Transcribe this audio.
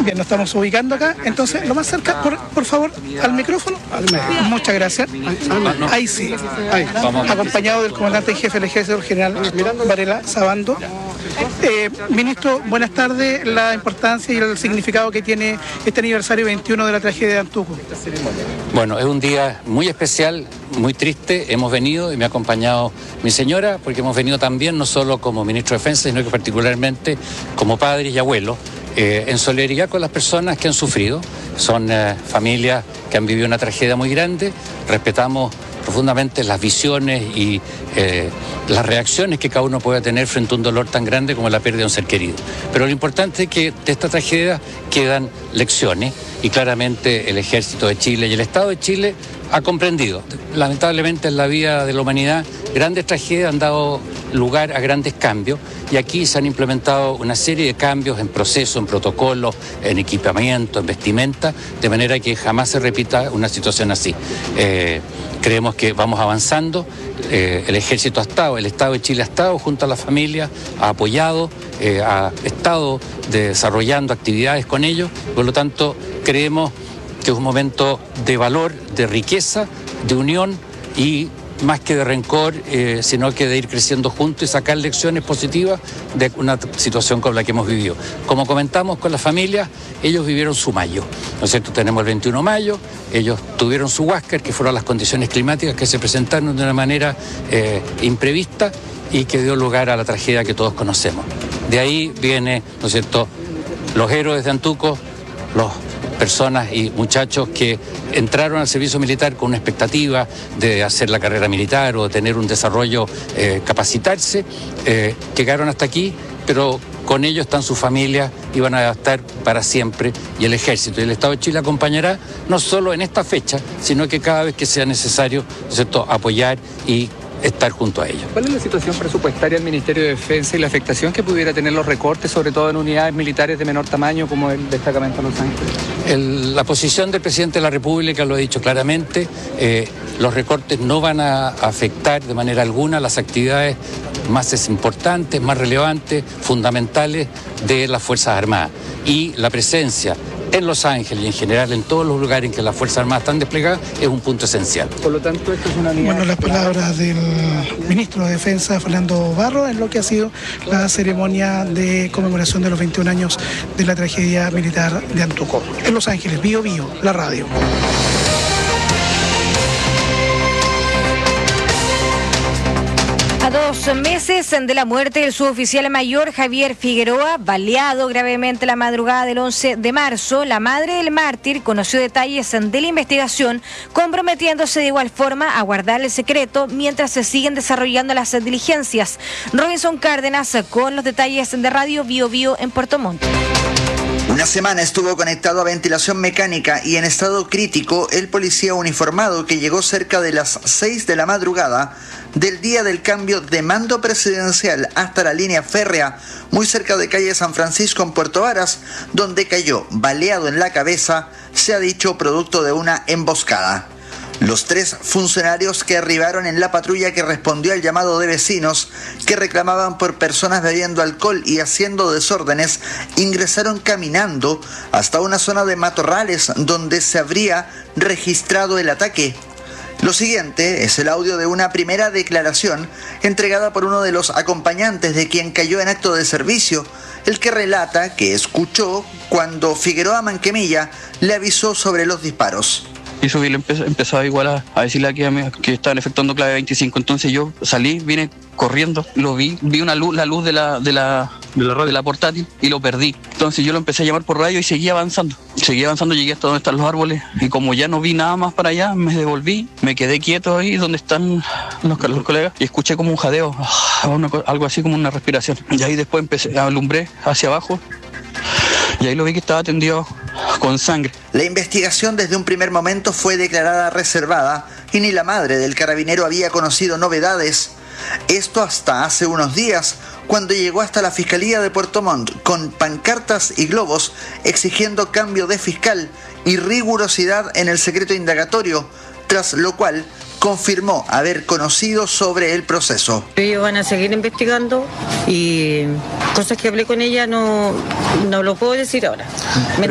Bien, nos estamos ubicando acá. Entonces, lo más cerca, por favor, al micrófono. Muchas gracias. Ahí sí. Ahí. Acompañado del comandante en jefe del Ejército, general Varela Sabando. Ministro, buenas tardes. La importancia y el significado que tiene este aniversario 21 de la tragedia de Antuco. Bueno, es un día muy especial, muy triste. Hemos venido y me ha acompañado mi señora, porque hemos venido también, no solo como ministro de Defensa, sino que particularmente como padres y abuelos, en solidaridad con las personas que han sufrido. Son familias que han vivido una tragedia muy grande. Respetamos profundamente las visiones y las reacciones que cada uno puede tener frente a un dolor tan grande como la pérdida de un ser querido. Pero lo importante es que de esta tragedia quedan lecciones y claramente el Ejército de Chile y el Estado de Chile ha comprendido. Lamentablemente en la vida de la humanidad grandes tragedias han dado lugar a grandes cambios y aquí se han implementado una serie de cambios en proceso, en protocolos, en equipamiento, en vestimenta, de manera que jamás se repita una situación así. Creemos que vamos avanzando, el Ejército ha estado, el Estado de Chile ha estado junto a la familia, ha apoyado, ha estado desarrollando actividades con ellos, por lo tanto creemos que es un momento de valor, de riqueza, de unión y más que de rencor, sino que de ir creciendo juntos y sacar lecciones positivas de una situación como la que hemos vivido. Como comentamos con las familias, ellos vivieron su mayo, ¿no es cierto? Tenemos el 21 de mayo, ellos tuvieron su Huáscar, que fueron las condiciones climáticas que se presentaron de una manera imprevista y que dio lugar a la tragedia que todos conocemos. De ahí viene, ¿no es cierto?, los héroes de Antuco, los personas y muchachos que entraron al servicio militar con una expectativa de hacer la carrera militar o de tener un desarrollo, capacitarse, llegaron hasta aquí, pero con ellos están sus familias y van a estar para siempre, y el Ejército y el Estado de Chile acompañará no solo en esta fecha, sino que cada vez que sea necesario, ¿no es cierto?, apoyar y estar junto a ellos. ¿Cuál es la situación presupuestaria del Ministerio de Defensa y la afectación que pudiera tener los recortes, sobre todo en unidades militares de menor tamaño como el destacamento de Los Ángeles? La posición del presidente de la República lo ha dicho claramente, los recortes no van a afectar de manera alguna las actividades más importantes, más relevantes, fundamentales de las Fuerzas Armadas. Y la presencia en Los Ángeles y en general en todos los lugares en que las Fuerzas Armadas están desplegadas es un punto esencial. Por lo tanto, esto es una unidad... Bueno, las palabras del ministro de Defensa, Fernando Barro, en lo que ha sido la ceremonia de conmemoración de los 21 años de la tragedia militar de Antuco. En Los Ángeles, Bio Bio, la radio. A 2 meses de la muerte del suboficial mayor Javier Figueroa, baleado gravemente la madrugada del 11 de marzo, la madre del mártir conoció detalles de la investigación, comprometiéndose de igual forma a guardar el secreto mientras se siguen desarrollando las diligencias. Robinson Cárdenas con los detalles de Radio Bio Bio en Puerto Montt. Una semana estuvo conectado a ventilación mecánica y en estado crítico el policía uniformado que llegó cerca de las 6 de la madrugada del día del cambio de mando presidencial hasta la línea férrea, muy cerca de calle San Francisco en Puerto Varas, donde cayó baleado en la cabeza, se ha dicho producto de una emboscada. Los 3 funcionarios que arribaron en la patrulla que respondió al llamado de vecinos que reclamaban por personas bebiendo alcohol y haciendo desórdenes, ingresaron caminando hasta una zona de matorrales donde se habría registrado el ataque. Lo siguiente es el audio de una primera declaración entregada por uno de los acompañantes de quien cayó en acto de servicio, el que relata que escuchó cuando Figueroa Manquemilla le avisó sobre los disparos. Y subí, empezaba igual a decirle aquí que estaban efectuando clave 25. Entonces yo salí, vine corriendo, lo vi una luz, la luz de la portátil y lo perdí. Entonces yo lo empecé a llamar por radio y seguía avanzando, llegué hasta donde están los árboles y como ya no vi nada más para allá, me devolví, me quedé quieto ahí donde están los colegas y escuché como un jadeo, algo así como una respiración. Y ahí después alumbré hacia abajo y ahí lo vi que estaba tendido con sangre. La investigación desde un primer momento fue declarada reservada y ni la madre del carabinero había conocido novedades. Esto hasta hace unos días, cuando llegó hasta la Fiscalía de Puerto Montt con pancartas y globos exigiendo cambio de fiscal y rigurosidad en el secreto indagatorio, tras lo cual confirmó haber conocido sobre el proceso. Ellos van a seguir investigando y cosas que hablé con ella no lo puedo decir ahora.